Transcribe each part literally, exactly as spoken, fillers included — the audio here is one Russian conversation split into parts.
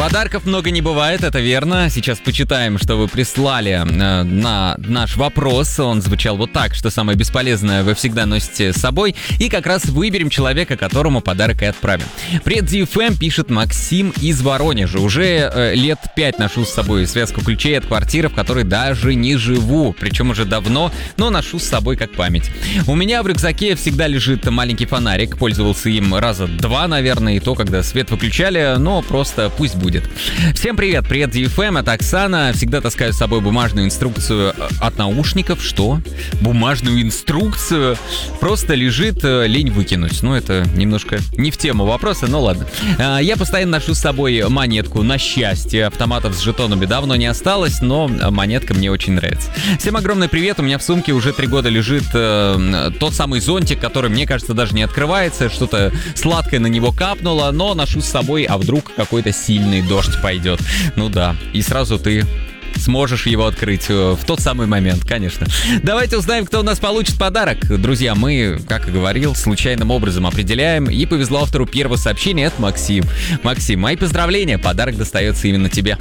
Подарков много не бывает, это верно. Сейчас почитаем, что вы прислали э, на наш вопрос. Он звучал вот так: что самое бесполезное вы всегда носите с собой. И как раз выберем человека, которому подарок и отправим. Привет, ди эф эм, пишет Максим из Воронежа. Уже э, лет пять ношу с собой связку ключей от квартиры, в которой даже не живу. Причем уже давно, но ношу с собой как память. У меня в рюкзаке всегда лежит маленький фонарик. Пользовался им раза два, наверное, и то, когда свет выключали, но просто пусть будет. Всем привет, привет, ди эф эм, это Оксана. Всегда таскаю с собой бумажную инструкцию от наушников. Что? Бумажную инструкцию? Просто лежит, лень выкинуть. Ну, это немножко не в тему вопроса, но ладно. Я постоянно ношу с собой монетку на счастье. Автоматов с жетонами давно не осталось, но монетка мне очень нравится. Всем огромный привет. У меня в сумке уже три года лежит э, тот самый зонтик, который, мне кажется, даже не открывается. Что-то сладкое на него капнуло, но ношу с собой, а вдруг какой-то сильный дождь пойдет. Ну да, и сразу ты сможешь его открыть в тот самый момент, конечно. Давайте узнаем, кто у нас получит подарок. Друзья, мы, как и говорил, случайным образом определяем. И повезло автору первого сообщения, это Максим. Максим, мои поздравления, подарок достается именно тебе.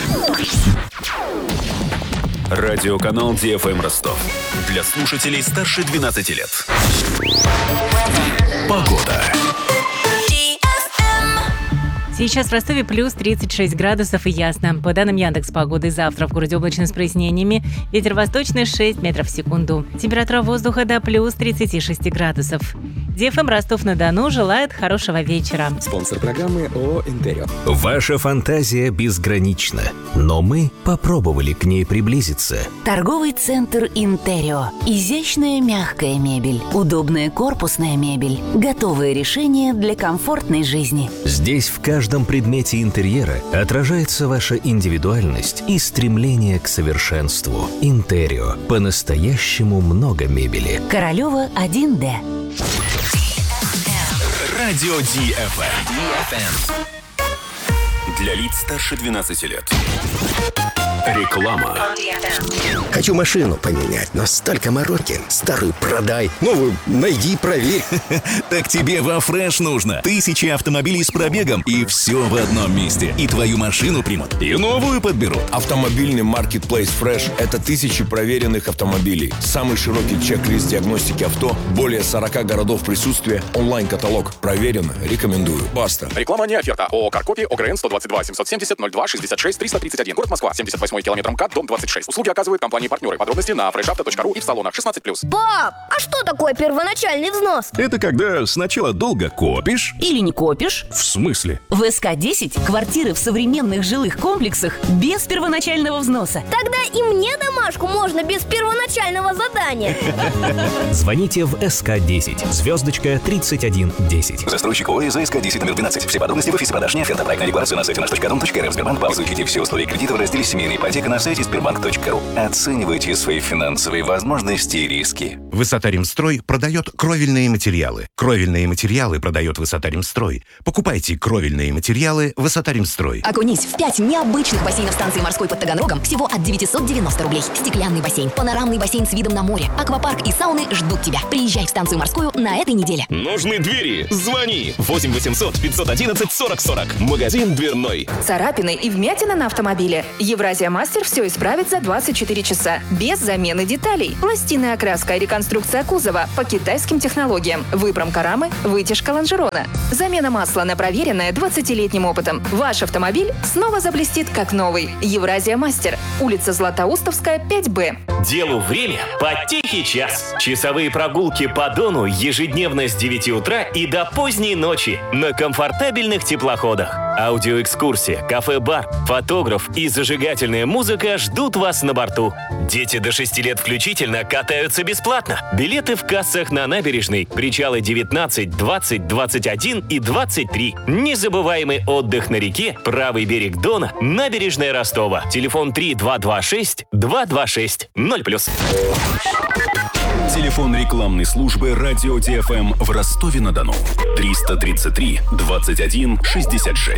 Радиоканал ди эф эм Ростов. Для слушателей старше двенадцати лет. Погода. Сейчас в Ростове плюс тридцать шесть градусов и ясно. По данным Яндекс.Погоды, завтра в городе облачно с прояснениями. Ветер восточный шесть метров в секунду. Температура воздуха до плюс тридцать шесть градусов. ди эф эм Ростов-на-Дону желает хорошего вечера. Спонсор программы ООО «Интерио». Ваша фантазия безгранична, но мы попробовали к ней приблизиться. Торговый центр «Интерио». Изящная мягкая мебель, удобная корпусная мебель, готовые решения для комфортной жизни. Здесь в каждом предмете интерьера отражается ваша индивидуальность и стремление к совершенству. «Интерио». По-настоящему много мебели. Королева один дэ. Радио ди эф эм. Для лиц старше двенадцати лет. Реклама. Хочу машину поменять, но столько мороки. Старую продай, новую найди, проверь. Так тебе во Фреш нужно. Тысячи автомобилей с пробегом, и все в одном месте. И твою машину примут, и новую подберут. Автомобильный маркетплейс Fresh — это тысячи проверенных автомобилей. Самый широкий чек-лист диагностики авто, более сорока городов присутствия, онлайн-каталог. Проверено, рекомендую. Баста. Реклама не оферта. ООО «Каркопи», ОГРН сто двадцать два семьсот семьдесят ноль два шестьдесят шесть триста тридцать один. Город Москва, семьдесят восьмой километр МКАД, дом двадцать шесть. Услуги оказывают компании-партнеры. Подробности на фреш авто точка ру и в салонах шестнадцать плюс. Пап, а что такое первоначальный взнос? Это когда сначала долго копишь. Или не копишь? В смысле? В эс ка десять квартиры в современных жилых комплексах без первоначального взноса. Тогда и мне домашку можно без первоначального задания. Звоните в эс ка десять, звездочка тридцать один десять. Застройщик ООО «эс ка десять» номер двенадцать. Все подробности в офисе продаж не оферта. Проектная декларация на сайте наш точка дом точка эр эф. Сбербанк. Изучите все условия кредита в разделе «Семейная ипотека» на сайте сбербанк точка ру. Оценивайте свои финансовые возможности и риски. Высота-Ремстрой продает кровельные материалы. Кровельные материалы продает Высота-Ремстрой. Покупайте кровельные материалы Высота-Ремстрой. Окунись в пять необычных бассейнов станции морской под Таганрогом всего от девятьсот девяносто рублей. Стеклянный бассейн, панорамный бассейн с видом на море, аквапарк и сауны ждут тебя. Приезжай в станцию морскую на этой неделе. Нужны двери? Звони восемь восемьсот пятьсот одиннадцать сорок сорок. Магазин дверной. Царапины и вмятина на автомобиле. Евразия Мастер все исправит за двадцать четыре часа. Без замены деталей. Пластинная окраска и реконструкция кузова по китайским технологиям. Выпромка рамы, вытяжка лонжерона. Замена масла на проверенное двадцатилетним опытом. Ваш автомобиль снова заблестит как новый. Евразия Мастер. Улица Златоустовская, пять бэ. Делу время по тихий час. Часовые прогулки по Дону ежедневно с девяти утра и до поздней ночи на комфортабельных теплоходах. Аудиоэкскурсия, кафе-бар, фотограф и зажигательная музыка ждут вас на борту. Дети до шести лет включительно катаются бесплатно. Билеты в кассах на набережной, причалы девятнадцать, двадцать, двадцать один и двадцать три. Незабываемый отдых на реке, правый берег Дона, набережная Ростова. Телефон три два два шесть два два шесть ноль плюс. Телефон рекламной службы «Радио ди эф эм» в Ростове-на-Дону. триста тридцать три двадцать один шестьдесят шесть.